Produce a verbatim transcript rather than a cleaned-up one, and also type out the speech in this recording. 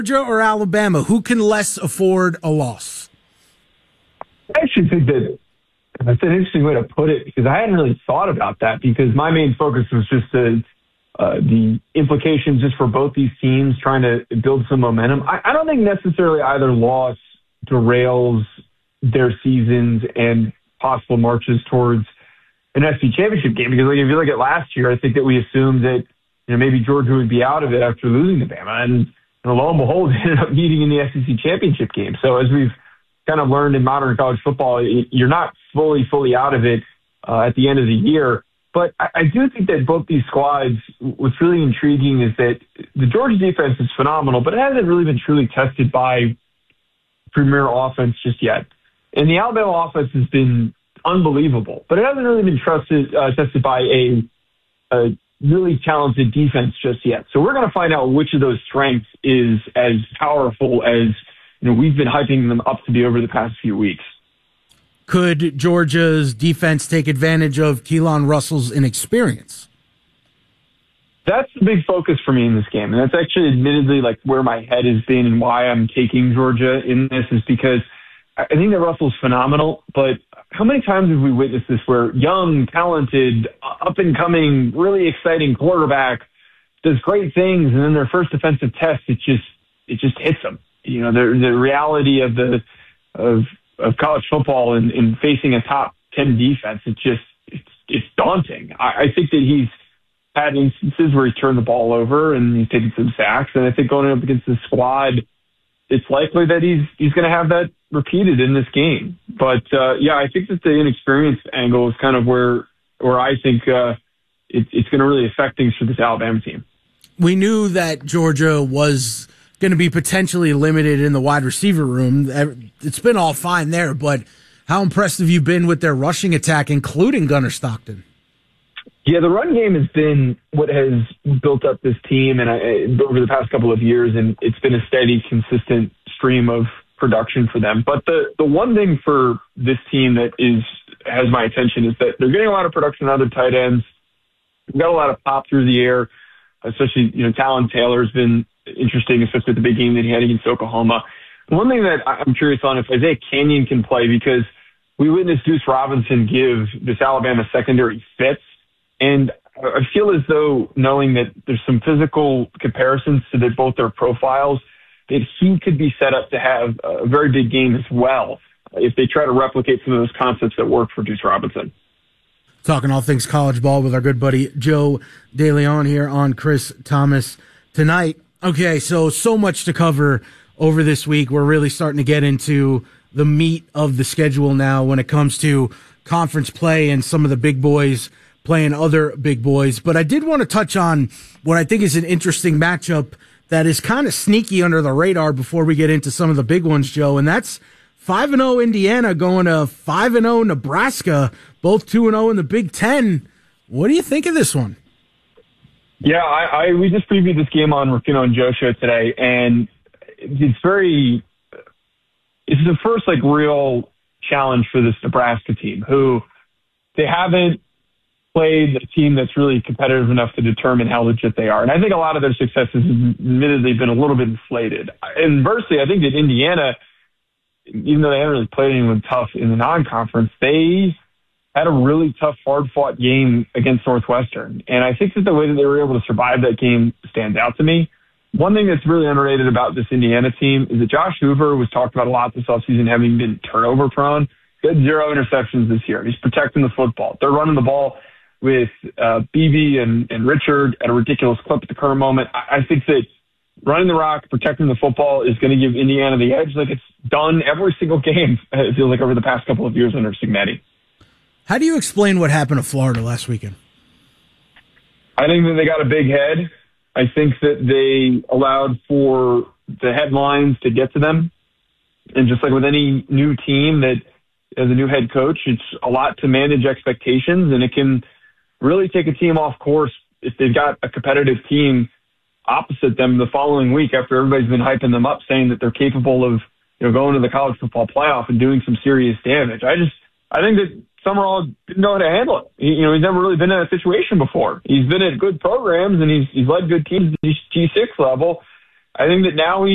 Georgia or Alabama, who can less afford a loss? I actually think that that's an interesting way to put it, because I hadn't really thought about that, because my main focus was just the, uh, the implications just for both these teams trying to build some momentum. I, I don't think necessarily either loss derails their seasons and possible marches towards an S E C championship game, because like, if you look at last year, I think that we assumed that you know maybe Georgia would be out of it after losing to Bama, and you know, lo and behold, they ended up meeting in the S E C championship game. So as we've kind of learned in modern college football, you're not fully, fully out of it uh, at the end of the year. But I, I do think that both these squads, what's really intriguing is that the Georgia defense is phenomenal, but it hasn't really been truly tested by premier offense just yet. And the Alabama offense has been unbelievable, but it hasn't really been trusted, uh, tested by a, a really talented defense just yet. So we're going to find out which of those strengths is as powerful as you know we've been hyping them up to be over the past few weeks. Could Georgia's defense take advantage of Keelan Russell's inexperience? That's the big focus for me in this game. And that's actually admittedly like where my head has been and why I'm taking Georgia in this, is because I think that Russell's phenomenal, but how many times have we witnessed this where young, talented, up-and-coming, really exciting quarterback does great things, and then their first defensive test, it just it just hits them. You know, the the reality of the of of college football and, and facing a top ten defense, it just it's it's daunting. I, I think that he's had instances where he's turned the ball over and he's taken some sacks, and I think going up against the squad, it's likely that he's he's going to have that repeated in this game. But uh, yeah, I think that the inexperience angle is kind of where where I think uh, it, it's going to really affect things for this Alabama team. We knew that Georgia was going to be potentially limited in the wide receiver room. It's been all fine there, but how impressed have you been with their rushing attack, including Gunnar Stockton? Yeah, the run game has been what has built up this team and I, over the past couple of years, and it's been a steady, consistent stream of production for them. But the, the one thing for this team that is has my attention is that they're getting a lot of production on other tight ends. They've got a lot of pop through the air, especially, you know, Talon Taylor's been interesting, especially the big game that he had against Oklahoma. One thing that I'm curious on is Isaiah Canyon can play, because we witnessed Deuce Robinson give this Alabama secondary fits. And I feel as though, knowing that there's some physical comparisons to the, both their profiles, that he could be set up to have a very big game as well if they try to replicate some of those concepts that work for Deuce Robinson. Talking all things college ball with our good buddy Joe DeLeon here on Chris Thomas tonight. Okay, so, so much to cover over this week. We're really starting to get into the meat of the schedule now when it comes to conference play and some of the big boys playing other big boys. But I did want to touch on what I think is an interesting matchup that is kind of sneaky under the radar before we get into some of the big ones, Joe, and that's five and oh Indiana going to five and oh Nebraska, both two and oh in the Big Ten. What do you think of this one? Yeah, I, I we just previewed this game on Rufino and Joe show today, and it's very it's the first like real challenge for this Nebraska team, who they haven't played a team that's really competitive enough to determine how legit they are. And I think a lot of their successes have admittedly been a little bit inflated. Inversely, I think that Indiana, even though they haven't really played anyone tough in the non-conference, they had a really tough, hard-fought game against Northwestern. And I think that the way that they were able to survive that game stands out to me. One thing that's really underrated about this Indiana team is that Josh Hoover was talked about a lot this offseason, having been turnover-prone. He had zero interceptions this year. He's protecting the football. They're running the ball with uh, Beebe and, and Richard at a ridiculous clip at the current moment. I, I think that running the rock, protecting the football is going to give Indiana the edge like it's done every single game, it feels like, over the past couple of years under Cignetti. How do you explain what happened to Florida last weekend? I think that they got a big head. I think that they allowed for the headlines to get to them. And just like with any new team that as a new head coach, it's a lot to manage expectations, and it can really take a team off course if they've got a competitive team opposite them the following week after everybody's been hyping them up, saying that they're capable of, you know, going to the college football playoff and doing some serious damage. I just, I think that Summerall didn't know how to handle it. He, you know, he's never really been in a situation before. He's been at good programs and he's he's led good teams at the G six level. I think that now he